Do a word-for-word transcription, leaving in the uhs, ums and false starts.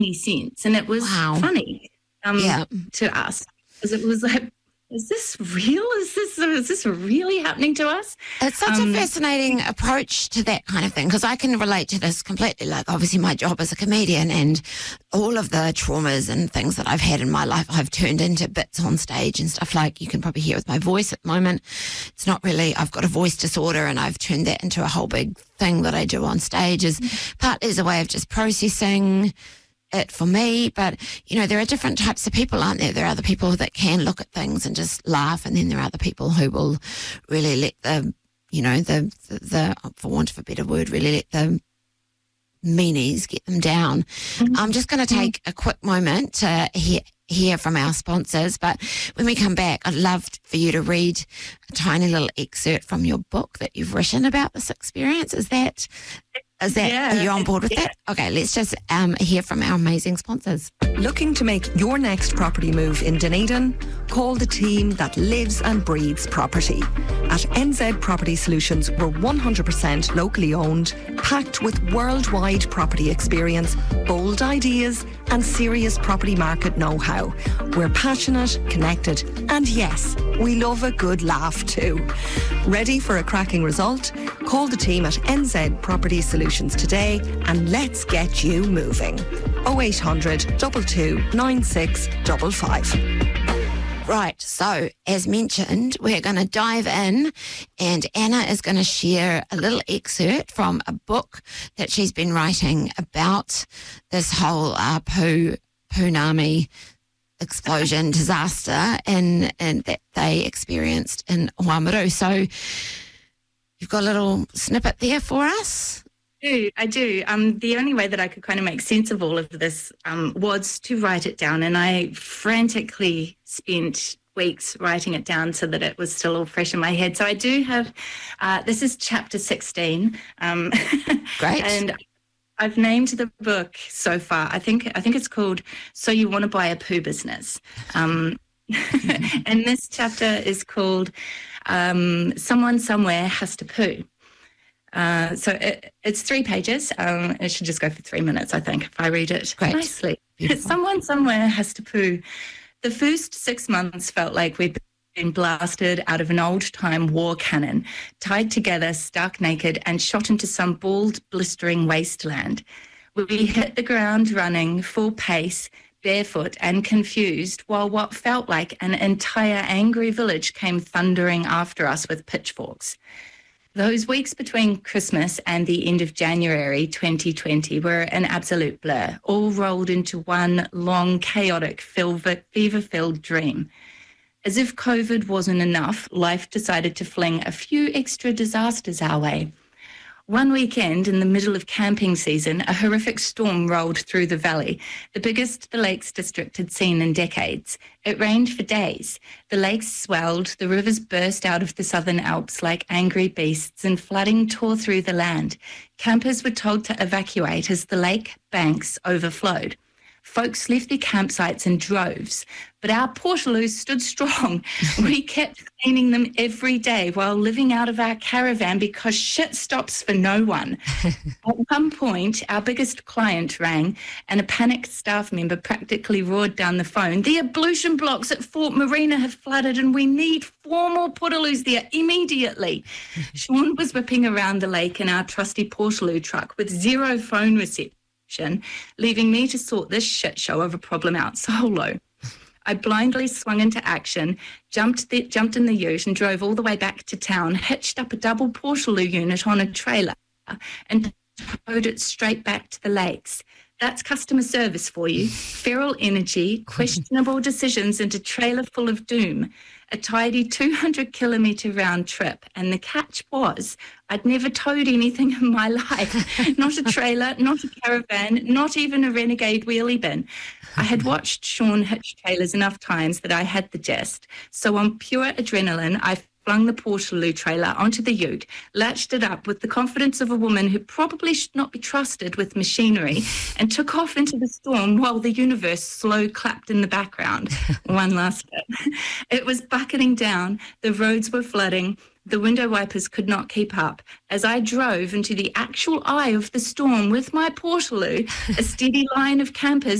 any sense. And it was Wow. funny um, Yeah. to us, because it was like, is this real? Is this is this really happening to us? It's such Um, a fascinating approach to that kind of thing, because I can relate to this completely. Like, obviously, my job as a comedian and all of the traumas and things that I've had in my life, I've turned into bits on stage and stuff. Like you can probably hear with my voice at the moment. It's not really, I've got a voice disorder, and I've turned that into a whole big thing that I do on stage, is partly as a way of just processing it for me. But, you know, there are different types of people, aren't there? There are the people that can look at things and just laugh, and then there are the people who will really let the, you know, the, the, the for want of a better word, really let the meanies get them down. Mm-hmm. I'm just going to take a quick moment to hear, hear from our sponsors, but when we come back, I'd love for you to read a tiny little excerpt from your book that you've written about this experience. Is that... Is that, yeah, are you on board with yeah. that? Okay, let's just um, hear from our amazing sponsors. Looking to make your next property move in Dunedin? Call the team that lives and breathes property. At N Z Property Solutions, we're one hundred percent locally owned, packed with worldwide property experience, bold ideas and serious property market know-how. We're passionate, connected, and yes, we love a good laugh too. Ready for a cracking result? Call the team at N Z Property Solutions today and let's get you moving. oh eight hundred, two two nine six five five. Right, so as mentioned, we're going to dive in, and Anna is going to share a little excerpt from a book that she's been writing about this whole uh, Pu, Punami explosion disaster in, in that they experienced in Oamaru. So you've got a little snippet there for us? I do. I do. Um, the only way that I could kind of make sense of all of this um, was to write it down, and I frantically spent weeks writing it down so that it was still all fresh in my head. So I do have, uh, this is chapter sixteen. Um, Great. And I've named the book so far, I think I think it's called So You Want to Buy a Poo Business. Um, and this chapter is called um, Someone Somewhere Has to Poo. Uh, so it, it's three pages. Um, it should just go for three minutes, I think, if I read it Great. nicely. Beautiful. Someone somewhere has to poo. The first six months felt like we'd been blasted out of an old-time war cannon, tied together, stark naked, and shot into some bald, blistering wasteland. We hit the ground running, full pace, barefoot and confused, while what felt like an entire angry village came thundering after us with pitchforks. Those weeks between Christmas and the end of January twenty twenty were an absolute blur, all rolled into one long, chaotic, fever-filled dream. As if COVID wasn't enough, life decided to fling a few extra disasters our way. One weekend, in the middle of camping season, a horrific storm rolled through the valley, the biggest the Lakes District had seen in decades. It rained for days. The lakes swelled, the rivers burst out of the southern Alps like angry beasts, and flooding tore through the land. Campers were told to evacuate as the lake banks overflowed. Folks left their campsites in droves, but our portaloos stood strong. We kept cleaning them every day while living out of our caravan because shit stops for no one. At one point, our biggest client rang and a panicked staff member practically roared down the phone, "The ablution blocks at Fort Marina have flooded and we need four more portaloos there immediately." Sean was whipping around the lake in our trusty portaloo truck with zero phone reception, leaving me to sort this shit show of a problem out solo. I blindly swung into action, jumped the, jumped in the ute and drove all the way back to town, hitched up a double portaloo unit on a trailer and towed it straight back to the lakes. That's customer service for you. Feral energy, questionable decisions and a trailer full of doom. A tidy two hundred kilometre round trip. And the catch was I'd never towed anything in my life. Not a trailer, not a caravan, not even a renegade wheelie bin. I had watched Sean hitch trailers enough times that I had the gist. So on pure adrenaline, I flung the portaloo trailer onto the ute, latched it up with the confidence of a woman who probably should not be trusted with machinery, and took off into the storm while the universe slow clapped in the background. One last bit. It was bucketing down, the roads were flooding, The window wipers could not keep up. As I drove into the actual eye of the storm with my Portaloo, a steady line of campers